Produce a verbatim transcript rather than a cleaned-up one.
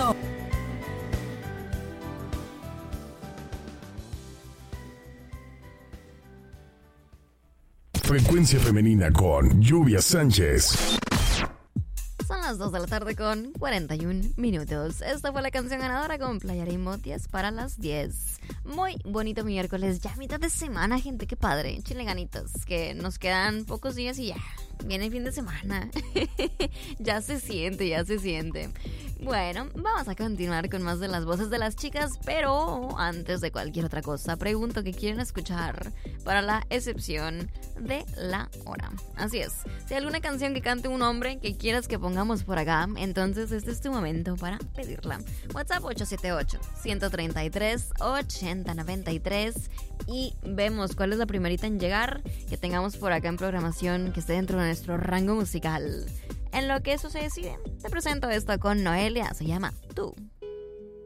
eso. Frecuencia Femenina con Lluvia Sánchez. Son las dos de la tarde con cuarenta y un minutos. Esta fue la canción ganadora con Playa Ritmo, diez para las diez. Muy bonito miércoles, ya mitad de semana, gente, qué padre. Échenle ganitos, que nos quedan pocos días y ya viene el fin de semana. Ya se siente, ya se siente. Bueno, vamos a continuar con más de las voces de las chicas, pero antes de cualquier otra cosa, pregunto qué quieren escuchar para la excepción de la hora. Así es, si hay alguna canción que cante un hombre que quieras que pongamos por acá, entonces este es tu momento para pedirla. WhatsApp ocho siete ocho, uno tres tres, ocho cero nueve tres y vemos cuál es la primerita en llegar que tengamos por acá en programación que esté dentro de nuestro rango musical. En lo que eso se decide, te presento esto con Noelia, se llama Tú.